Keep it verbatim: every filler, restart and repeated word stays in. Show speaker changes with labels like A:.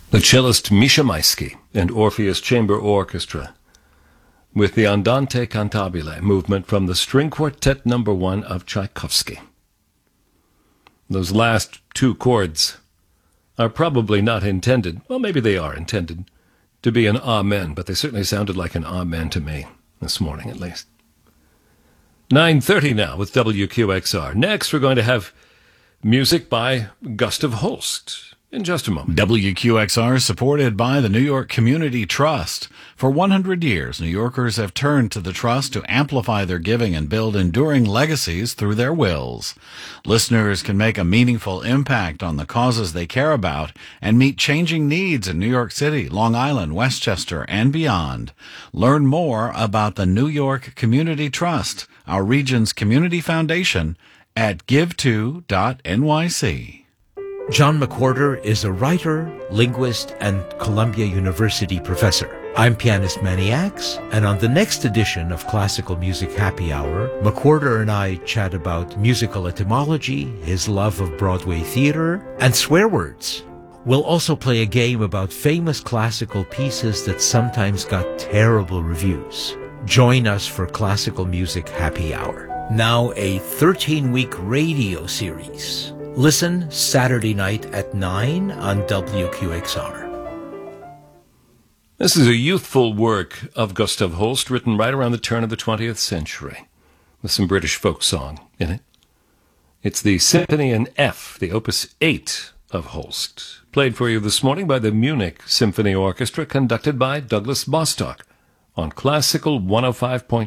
A: The cellist Misha Maisky and Orpheus Chamber Orchestra with the Andante Cantabile movement from the String Quartet Number One of Tchaikovsky. Those last two chords are probably not intended, well, maybe they are intended, to be an amen, but they certainly sounded like an amen to me, this morning at least. nine thirty now with W Q X R. Next, we're going to have music by Gustav Holst. In just a moment.
B: W Q X R is supported by the New York Community Trust. For one hundred years, New Yorkers have turned to the Trust to amplify their giving and build enduring legacies through their wills. Listeners can make a meaningful impact on the causes they care about and meet changing needs in New York City, Long Island, Westchester, and beyond. Learn more about the New York Community Trust, our region's community foundation, at give to dot N Y C.
C: John McWhorter is a writer, linguist, and Columbia University professor. I'm pianist Manny Axe, and on the next edition of Classical Music Happy Hour, McWhorter and I chat about musical etymology, his love of Broadway theater, and swear words. We'll also play a game about famous classical pieces that sometimes got terrible reviews. Join us for Classical Music Happy Hour. Now a thirteen-week radio series. Listen Saturday night at nine on W Q X R.
A: This is a youthful work of Gustav Holst, written right around the turn of the twentieth century, with some British folk song in it. It's the Symphony in F, the Opus eight of Holst, played for you this morning by the Munich Symphony Orchestra, conducted by Douglas Bostock on Classical one oh five point